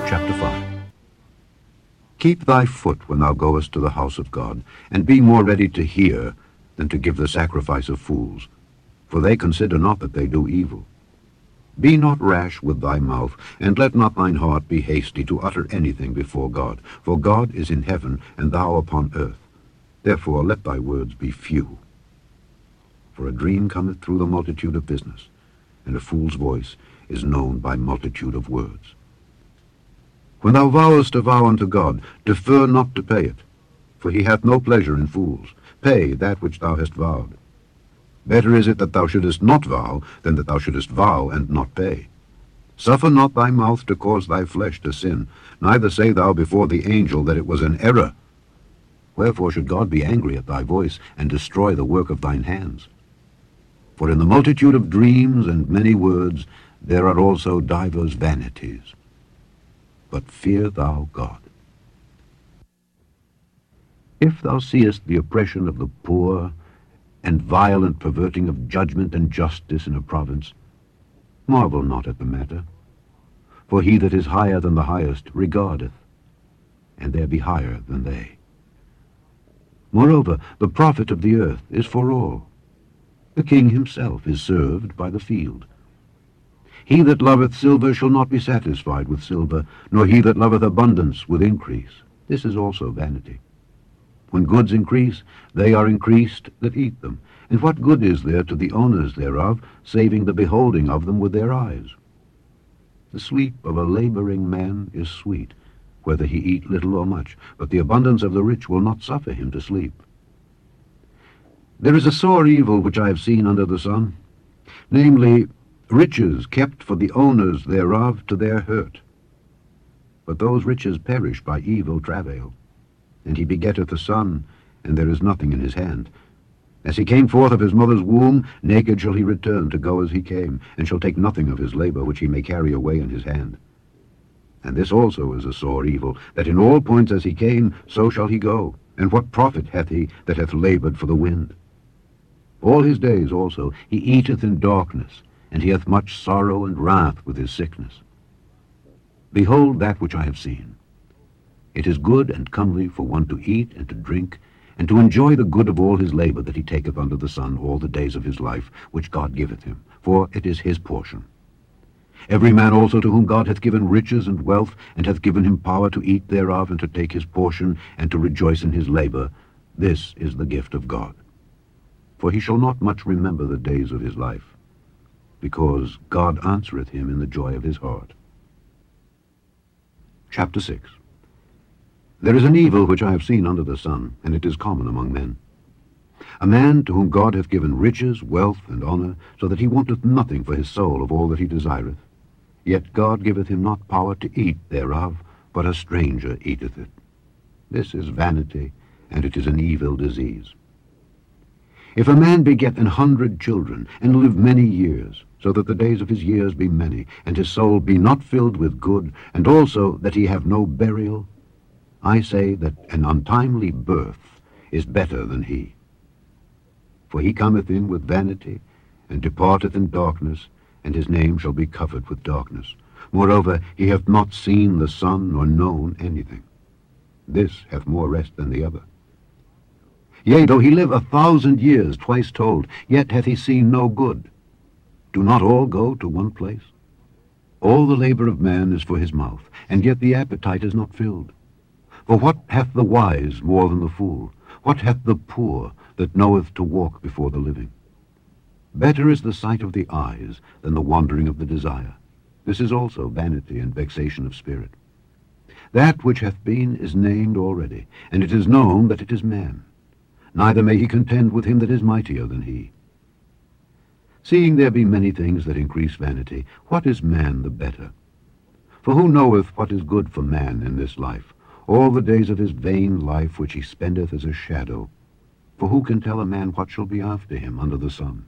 Chapter 5. Keep thy foot when thou goest to the house of God, and be more ready to hear than to give the sacrifice of fools, for they consider not that they do evil. Be not rash with thy mouth, and let not thine heart be hasty to utter anything before God, for God is in heaven, and thou upon earth. Therefore let thy words be few. For a dream cometh through the multitude of business, and a fool's voice is known by multitude of words. When thou vowest a vow unto God, defer not to pay it, for he hath no pleasure in fools. Pay that which thou hast vowed. Better is it that thou shouldest not vow, than that thou shouldest vow and not pay. Suffer not thy mouth to cause thy flesh to sin, neither say thou before the angel that it was an error. Wherefore should God be angry at thy voice, and destroy the work of thine hands? For in the multitude of dreams and many words there are also divers vanities. But fear thou God. If thou seest the oppression of the poor, and violent perverting of judgment and justice in a province, marvel not at the matter. For he that is higher than the highest regardeth, and there be higher than they. Moreover, the profit of the earth is for all. The king himself is served by the field. He that loveth silver shall not be satisfied with silver, nor he that loveth abundance with increase. This is also vanity. When goods increase, they are increased that eat them. And what good is there to the owners thereof, saving the beholding of them with their eyes? The sleep of a laboring man is sweet, whether he eat little or much, but the abundance of the rich will not suffer him to sleep. There is a sore evil which I have seen under the sun, namely, riches kept for the owners thereof to their hurt. But those riches perish by evil travail. And he begetteth a son, and there is nothing in his hand. As he came forth of his mother's womb, naked shall he return to go as he came, and shall take nothing of his labor which he may carry away in his hand. And this also is a sore evil, that in all points as he came, so shall he go. And what profit hath he that hath labored for the wind? All his days also he eateth in darkness, and he hath much sorrow and wrath with his sickness. Behold that which I have seen. It is good and comely for one to eat and to drink, and to enjoy the good of all his labor that he taketh under the sun all the days of his life, which God giveth him, for it is his portion. Every man also to whom God hath given riches and wealth, and hath given him power to eat thereof, and to take his portion, and to rejoice in his labor, this is the gift of God. For he shall not much remember the days of his life, because God answereth him in the joy of his heart. Chapter 6. There is an evil which I have seen under the sun, and it is common among men. A man to whom God hath given riches, wealth, and honor, so that he wanteth nothing for his soul of all that he desireth. Yet God giveth him not power to eat thereof, but a stranger eateth it. This is vanity, and it is an evil disease. If a man beget 100 children, and live many years, so that the days of his years be many, and his soul be not filled with good, and also that he have no burial, I say that an untimely birth is better than he. For he cometh in with vanity, and departeth in darkness, and his name shall be covered with darkness. Moreover, he hath not seen the sun, nor known anything. This hath more rest than the other. Yea, though he live 1,000 years, twice told, yet hath he seen no good. Do not all go to one place? All the labor of man is for his mouth, and yet the appetite is not filled. For what hath the wise more than the fool? What hath the poor that knoweth to walk before the living? Better is the sight of the eyes than the wandering of the desire. This is also vanity and vexation of spirit. That which hath been is named already, and it is known that it is man. Neither may he contend with him that is mightier than he. Seeing there be many things that increase vanity, what is man the better? For who knoweth what is good for man in this life? All the days of his vain life which he spendeth as a shadow. For who can tell a man what shall be after him under the sun?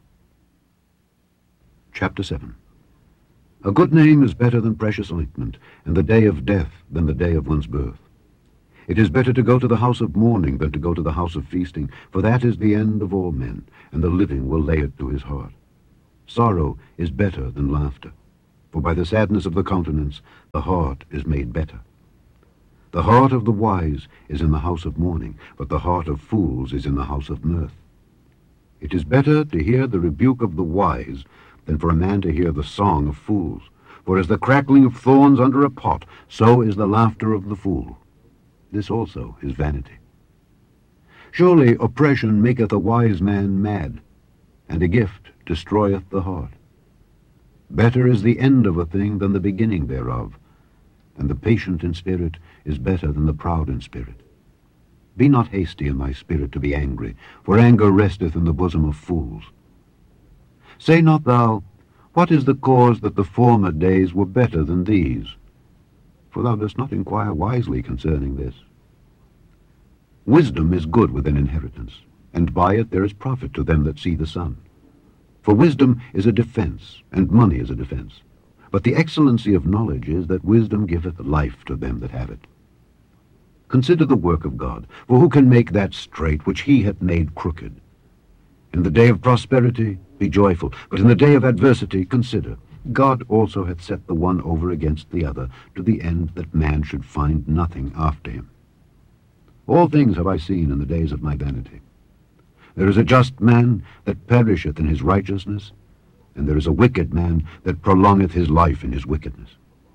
Chapter 7. A good name is better than precious ointment, and the day of death than the day of one's birth. It is better to go to the house of mourning than to go to the house of feasting, for that is the end of all men, and the living will lay it to his heart. Sorrow is better than laughter, For by the sadness of the countenance the heart is made better. The heart of the wise is in the house of mourning, but the heart of fools is in the house of mirth. It is better to hear the rebuke of the wise than for a man to hear the song of fools. For as the crackling of thorns under a pot, so is the laughter of the fool. This also is vanity. Surely oppression maketh a wise man mad, and a gift destroyeth the heart. Better is the end of a thing than the beginning thereof, and the patient in spirit is better than the proud in spirit. Be not hasty in thy spirit to be angry, for anger resteth in the bosom of fools. Say not thou, what is the cause that the former days were better than these? For thou dost not inquire wisely concerning this. Wisdom is good with an inheritance, and by it there is profit to them that see the sun. For wisdom is a defense, and money is a defense. But the excellency of knowledge is that wisdom giveth life to them that have it. Consider the work of God, for who can make that straight which he hath made crooked? In the day of prosperity be joyful, but in the day of adversity consider. God also hath set the one over against the other, to the end that man should find nothing after him. All things have I seen in the days of my vanity. There is a just man that perisheth in his righteousness, and there is a wicked man that prolongeth his life in his wickedness.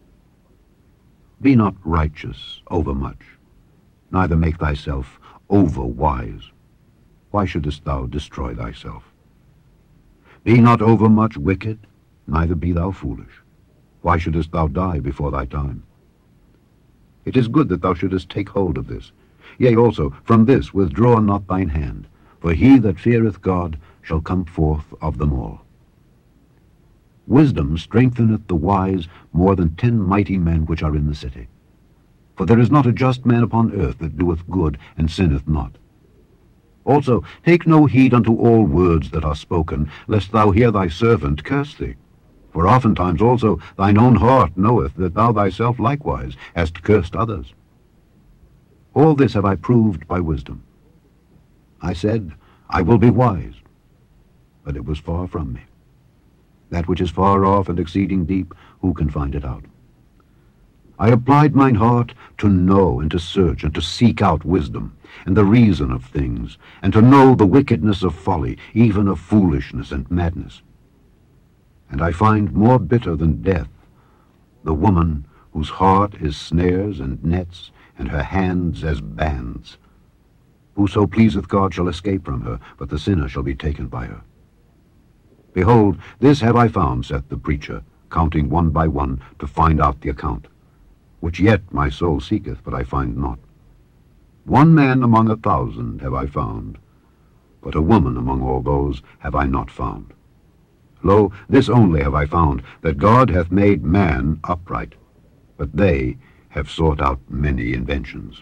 Be not righteous overmuch, neither make thyself over wise. Why shouldest thou destroy thyself? Be not overmuch wicked, neither be thou foolish. Why shouldest thou die before thy time? It is good that thou shouldest take hold of this. Yea, also, from this withdraw not thine hand, for he that feareth God shall come forth of them all. Wisdom strengtheneth the wise more than 10 mighty men which are in the city. For there is not a just man upon earth that doeth good and sinneth not. Also take no heed unto all words that are spoken, lest thou hear thy servant curse thee. For oftentimes also thine own heart knoweth that thou thyself likewise hast cursed others. All this have I proved by wisdom. I said, I will be wise, but it was far from me. That which is far off and exceeding deep, who can find it out? I applied mine heart to know and to search and to seek out wisdom, and the reason of things, and to know the wickedness of folly, even of foolishness and madness. And I find more bitter than death the woman whose heart is snares and nets, and her hands as bands. Whoso pleaseth God shall escape from her, but the sinner shall be taken by her. Behold, this have I found, saith the preacher, counting one by one, to find out the account, which yet my soul seeketh, but I find not. One man among 1,000 have I found, but a woman among all those have I not found. Lo, this only have I found, that God hath made man upright, but they have sought out many inventions.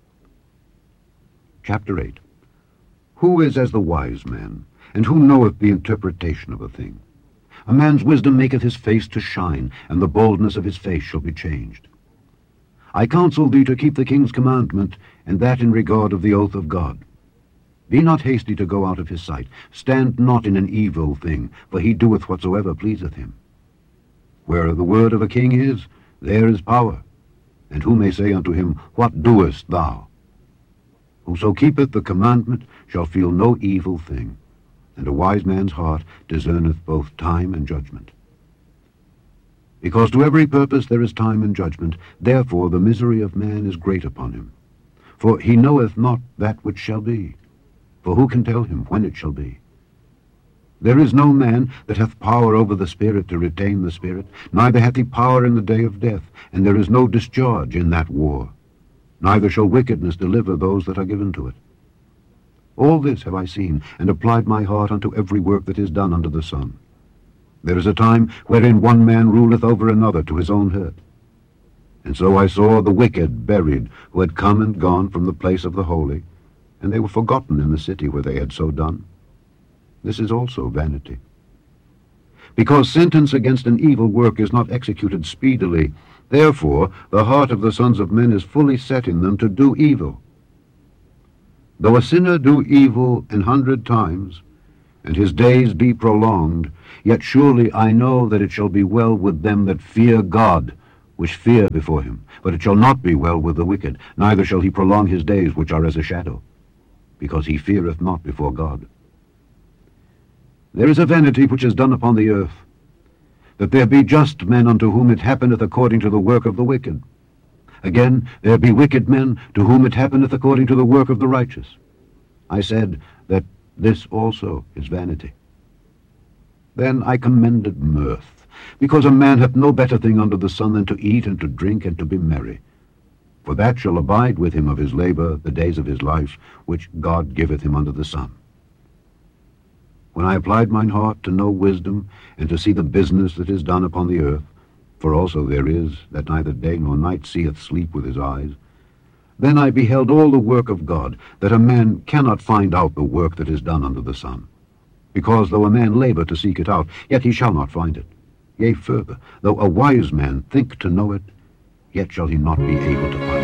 Chapter 8. Who is as the wise man, and who knoweth the interpretation of a thing? A man's wisdom maketh his face to shine, and the boldness of his face shall be changed. I counsel thee to keep the king's commandment, and that in regard of the oath of God. Be not hasty to go out of his sight. Stand not in an evil thing, for he doeth whatsoever pleaseth him. Where the word of a king is, there is power. And who may say unto him, What doest thou? Whoso keepeth the commandment shall feel no evil thing, and a wise man's heart discerneth both time and judgment. Because to every purpose there is time and judgment, therefore the misery of man is great upon him. For he knoweth not that which shall be, for who can tell him when it shall be? There is no man that hath power over the spirit to retain the spirit, neither hath he power in the day of death, and there is no discharge in that war. Neither shall wickedness deliver those that are given to it. All this have I seen, and applied my heart unto every work that is done under the sun. There is a time wherein one man ruleth over another to his own hurt. And so I saw the wicked buried, who had come and gone from the place of the holy, and they were forgotten in the city where they had so done. This is also vanity. Because sentence against an evil work is not executed speedily, therefore the heart of the sons of men is fully set in them to do evil. Though a sinner do evil 100 times, and his days be prolonged, yet surely I know that it shall be well with them that fear God, which fear before him. But it shall not be well with the wicked, neither shall he prolong his days, which are as a shadow, because he feareth not before God. There is a vanity which is done upon the earth, that there be just men unto whom it happeneth according to the work of the wicked. Again, there be wicked men to whom it happeneth according to the work of the righteous. I said that this also is vanity. Then I commended mirth, because a man hath no better thing under the sun than to eat and to drink and to be merry. For that shall abide with him of his labor the days of his life, which God giveth him under the sun. When I applied mine heart to know wisdom, and to see the business that is done upon the earth, for also there is, that neither day nor night seeth sleep with his eyes, then I beheld all the work of God, that a man cannot find out the work that is done under the sun. Because though a man labor to seek it out, yet he shall not find it. Yea, further, though a wise man think to know it, yet shall he not be able to find it.